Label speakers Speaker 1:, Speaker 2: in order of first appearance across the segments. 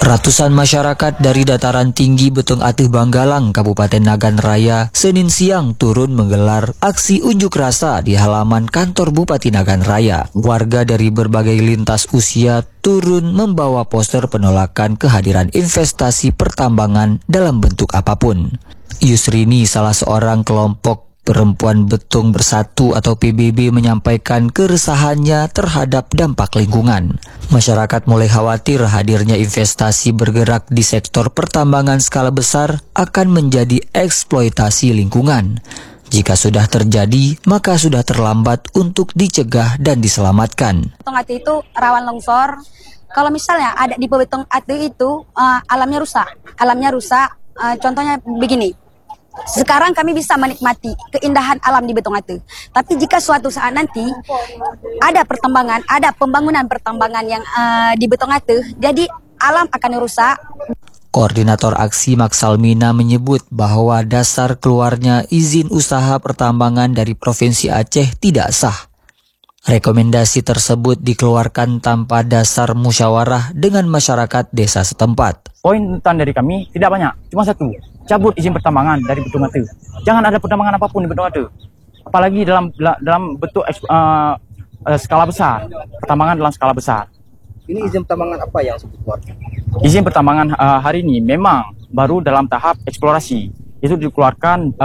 Speaker 1: Ratusan masyarakat dari dataran tinggi Betong Ateuh Banggalang, Kabupaten Nagan Raya, Senin siang turun menggelar aksi unjuk rasa di halaman kantor Bupati Nagan Raya. Warga dari berbagai lintas usia turun membawa poster penolakan kehadiran investasi pertambangan dalam bentuk apapun. Yusrini, salah seorang kelompok Perempuan Betong Bersatu atau PBB, menyampaikan keresahannya terhadap dampak lingkungan. Masyarakat mulai khawatir hadirnya investasi bergerak di sektor pertambangan skala besar akan menjadi eksploitasi lingkungan. Jika sudah terjadi, maka sudah terlambat untuk dicegah dan diselamatkan.
Speaker 2: Betong Ateuh itu rawan longsor. Kalau misalnya ada di Betong Ateuh itu alamnya rusak. Contohnya begini. Sekarang kami bisa menikmati keindahan alam di Betong Ateuh. Tapi jika suatu saat nanti ada pembangunan pertambangan yang di Betong Ateuh, jadi alam akan rusak.
Speaker 1: Koordinator aksi Maksalmina menyebut bahwa dasar keluarnya izin usaha pertambangan dari Provinsi Aceh tidak sah. Rekomendasi tersebut dikeluarkan tanpa dasar musyawarah dengan masyarakat desa setempat.
Speaker 3: Poin tuntutan dari kami tidak banyak, cuma satu, cabut izin pertambangan dari Betong Ateuh. Jangan ada pertambangan apapun di Betong Ateuh, apalagi dalam bentuk skala besar, pertambangan dalam skala besar.
Speaker 4: Ini izin pertambangan apa yang dikeluarkan?
Speaker 3: Izin pertambangan hari ini memang baru dalam tahap eksplorasi. Itu dikeluarkan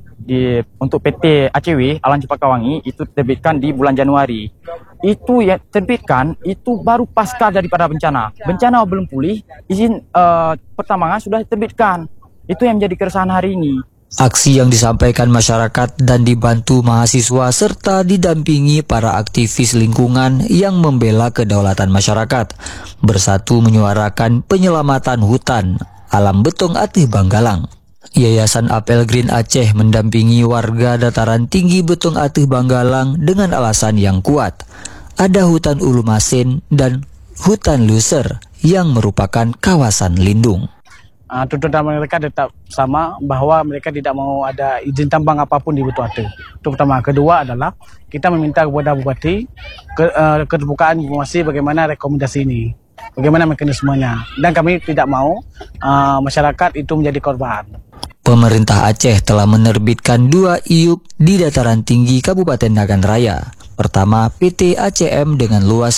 Speaker 3: untuk PT ACW Alam Cempaka Wangi, itu terbitkan di bulan Januari. Itu yang terbitkan itu baru pasca daripada bencana. Bencana belum pulih, izin pertambangan sudah diterbitkan. Itu yang menjadi keresahan hari ini.
Speaker 1: Aksi yang disampaikan masyarakat dan dibantu mahasiswa serta didampingi para aktivis lingkungan yang membela kedaulatan masyarakat bersatu menyuarakan penyelamatan hutan alam Betong Ateuh Banggalang. Yayasan Apel Green Aceh mendampingi warga dataran tinggi Betong Ateuh Banggalang dengan alasan yang kuat. Ada hutan Ulu Masin dan hutan Luser yang merupakan kawasan lindung.
Speaker 5: Tuntutan mereka tetap sama, bahwa mereka tidak mau ada izin tambang apapun di Betong Ateuh. Itu pertama. Kedua adalah kita meminta kepada Bupati keterbukaan informasi bagaimana rekomendasi ini, bagaimana mekanismenya, dan kami tidak mau masyarakat itu menjadi korban.
Speaker 1: Pemerintah Aceh telah menerbitkan 2 IUP di dataran tinggi Kabupaten Nagan Raya. Pertama, PT ACM dengan luas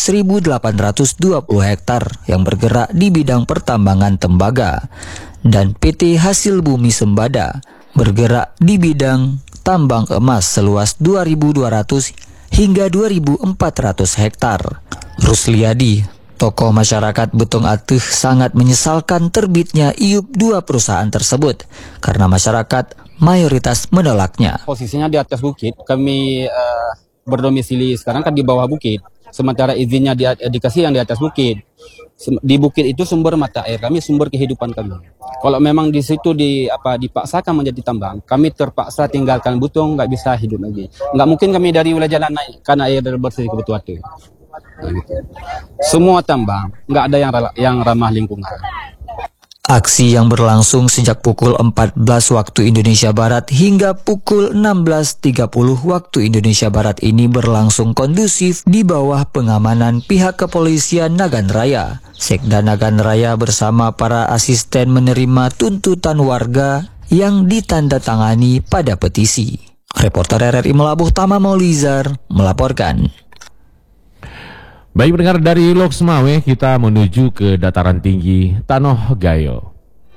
Speaker 1: 1.820 hektar yang bergerak di bidang pertambangan tembaga, dan PT Hasil Bumi Sembada bergerak di bidang tambang emas seluas 2.200 hingga 2.400 hektar. Rusliadi, tokoh masyarakat Betong Ateuh, sangat menyesalkan terbitnya IUP 2 perusahaan tersebut karena masyarakat mayoritas menolaknya.
Speaker 6: Posisinya di atas bukit, kami berdomisili sekarang kan di bawah bukit, sementara izinnya dikasih yang di atas bukit. Di bukit itu sumber mata air kami, sumber kehidupan kami. Kalau memang di situ dipaksakan menjadi tambang, kami terpaksa tinggalkan Betong, nggak bisa hidup lagi. Nggak mungkin kami dari wilayah jalan naikkan air bersih ke Betong Ateuh. Semua tambang, nggak ada yang ramah lingkungan.
Speaker 1: Aksi yang berlangsung sejak pukul 14 waktu Indonesia Barat hingga pukul 16.30 waktu Indonesia Barat ini berlangsung kondusif di bawah pengamanan pihak kepolisian Nagan Raya. Sekda Nagan Raya bersama para asisten menerima tuntutan warga yang ditandatangani pada petisi. Reporter RRI Melabuh Tama Maulizar melaporkan.
Speaker 7: Baik pendengar, dari Lok Semawe kita menuju ke dataran tinggi Tanoh Gayo.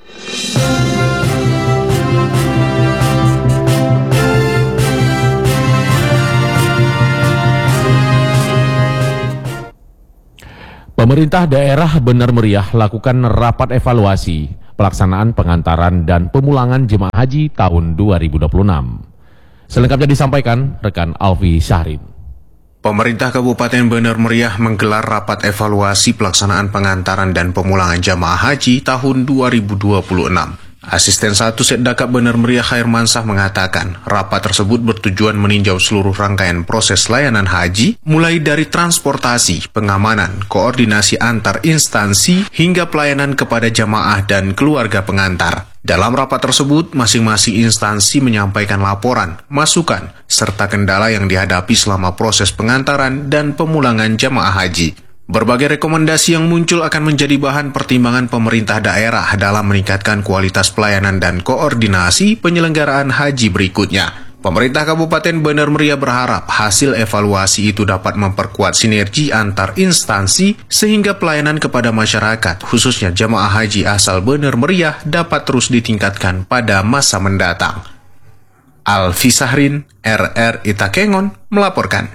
Speaker 7: Pemerintah daerah Bener Meriah lakukan rapat evaluasi pelaksanaan pengantaran dan pemulangan jemaah haji tahun 2026. Selengkapnya disampaikan rekan Alfi Syahrin.
Speaker 8: Pemerintah Kabupaten Bener Meriah menggelar rapat evaluasi pelaksanaan pengantaran dan pemulangan jamaah haji tahun 2026. Asisten 1 Setdakap Bener Meriah Khairmansah mengatakan, rapat tersebut bertujuan meninjau seluruh rangkaian proses layanan haji, mulai dari transportasi, pengamanan, koordinasi antar instansi, hingga pelayanan kepada jamaah dan keluarga pengantar. Dalam rapat tersebut, masing-masing instansi menyampaikan laporan, masukan, serta kendala yang dihadapi selama proses pengantaran dan pemulangan jamaah haji. Berbagai rekomendasi yang muncul akan menjadi bahan pertimbangan pemerintah daerah dalam meningkatkan kualitas pelayanan dan koordinasi penyelenggaraan haji berikutnya. Pemerintah Kabupaten Bener Meriah berharap hasil evaluasi itu dapat memperkuat sinergi antar instansi sehingga pelayanan kepada masyarakat, khususnya jemaah haji asal Bener Meriah, dapat terus ditingkatkan pada masa mendatang. Alfi Sahrin, RRI Takengon, melaporkan.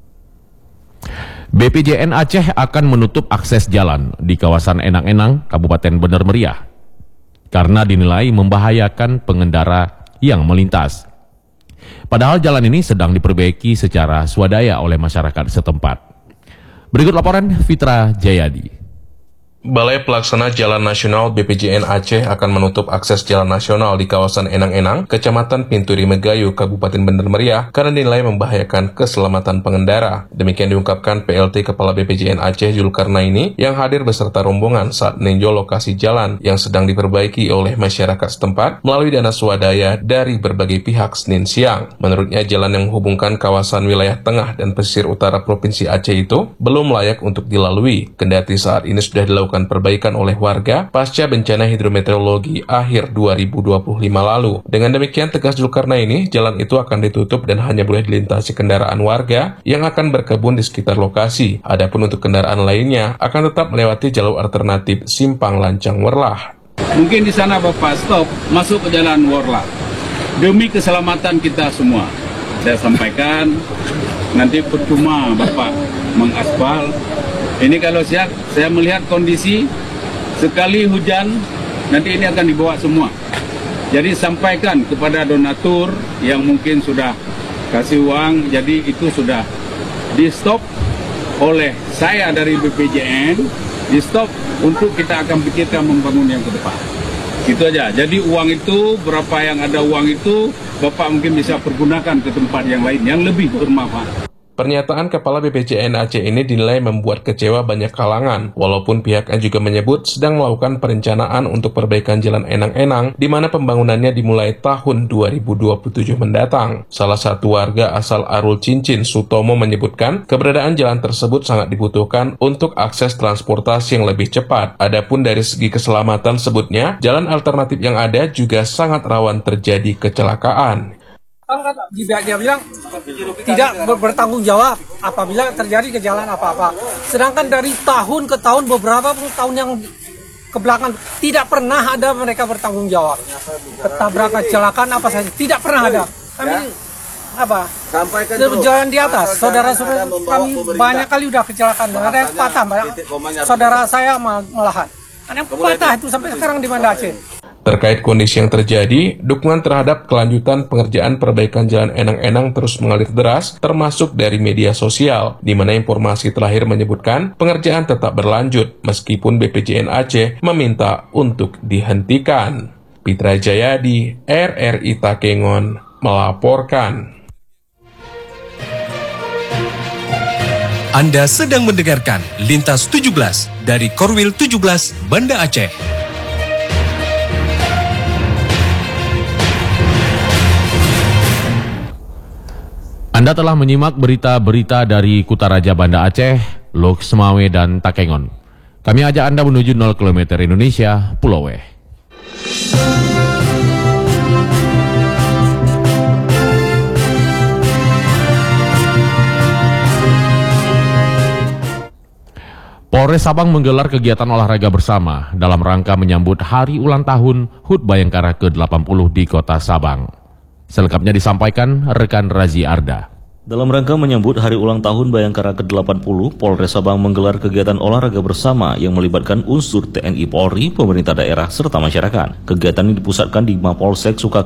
Speaker 7: BPJN Aceh akan menutup akses jalan di kawasan Enang-Enang, Kabupaten Bener Meriah, karena dinilai membahayakan pengendara yang melintas. Padahal jalan ini sedang diperbaiki secara swadaya oleh masyarakat setempat. Berikut laporan Fitra Jayadi.
Speaker 9: Balai Pelaksana Jalan Nasional BPJN Aceh akan menutup akses jalan nasional di kawasan Enang-Enang, Kecamatan Pinturi Megayu, Kabupaten Bener Meriah, karena dinilai membahayakan keselamatan pengendara. Demikian diungkapkan PLT Kepala BPJN Aceh Zulkarnaini yang hadir beserta rombongan saat meninjau lokasi jalan yang sedang diperbaiki oleh masyarakat setempat melalui dana swadaya dari berbagai pihak Senin siang. Menurutnya, jalan yang menghubungkan kawasan wilayah tengah dan pesisir utara Provinsi Aceh itu belum layak untuk dilalui, kendati saat ini sudah dilakukan perbaikan oleh warga pasca bencana hidrometeorologi akhir 2025 lalu. Dengan demikian, tegas Zulkarnaini, jalan itu akan ditutup dan hanya boleh dilintasi kendaraan warga yang akan berkebun di sekitar lokasi. Adapun untuk kendaraan lainnya akan tetap melewati jalur alternatif Simpang Lancang Werlah.
Speaker 6: Mungkin di sana Bapak stop, masuk ke jalan Werlah. Demi keselamatan kita semua. Saya sampaikan, nanti percuma Bapak mengaspal. Ini kalau saya melihat kondisi, sekali hujan, nanti ini akan dibawa semua. Jadi sampaikan kepada donatur yang mungkin sudah kasih uang, jadi itu sudah di-stop oleh saya dari BPJN, di-stop untuk kita akan pikirkan membangun yang ke depan. Gitu aja. Jadi uang itu, berapa yang ada uang itu, Bapak mungkin bisa pergunakan ke tempat yang lain, yang lebih bermanfaat.
Speaker 9: Pernyataan Kepala BPJN Aceh ini dinilai membuat kecewa banyak kalangan, walaupun pihaknya juga menyebut sedang melakukan perencanaan untuk perbaikan jalan Enang-Enang, di mana pembangunannya dimulai tahun 2027 mendatang. Salah satu warga asal Arul Cincin, Sutomo, menyebutkan keberadaan jalan tersebut sangat dibutuhkan untuk akses transportasi yang lebih cepat. Adapun dari segi keselamatan sebutnya, jalan alternatif yang ada juga sangat rawan terjadi kecelakaan.
Speaker 10: Dia bilang tidak bertanggung jawab apabila terjadi kejadian apa-apa. Sedangkan dari tahun ke tahun, beberapa tahun yang ke belakang tidak pernah ada mereka bertanggung jawab. Ketabrakan, kecelakaan apa saja tidak pernah ada. Kami berjalan di atas. Saudara-saudara kami banyak kali udah kecelakaan. Ada yang patah, banyak. Saudara saya malahan. Ada yang patah itu sampai sekarang di Banda Aceh.
Speaker 9: Terkait kondisi yang terjadi, dukungan terhadap kelanjutan pengerjaan perbaikan jalan Enang-Enang terus mengalir deras, termasuk dari media sosial, di mana informasi terakhir menyebutkan pengerjaan tetap berlanjut, meskipun BPJN Aceh meminta untuk dihentikan. Fitra Jayadi, RRI Takengon, melaporkan.
Speaker 11: Anda sedang mendengarkan Lintas 17 dari Korwil 17 Banda Aceh.
Speaker 7: Anda telah menyimak berita-berita dari Kutaraja Banda Aceh, Lok Semawe, dan Takengon. Kami ajak Anda menuju 0 km Indonesia, Pulau Weh. Polres Sabang menggelar kegiatan olahraga bersama dalam rangka menyambut hari ulang tahun HUT Bayangkara ke-80 di Kota Sabang. Selengkapnya disampaikan rekan Razi Arda.
Speaker 12: Dalam rangka menyambut hari ulang tahun Bayangkara ke-80, Polres Sabang menggelar kegiatan olahraga bersama yang melibatkan unsur TNI Polri, pemerintah daerah, serta masyarakat. Kegiatan ini dipusatkan di Mapolsek Sukakali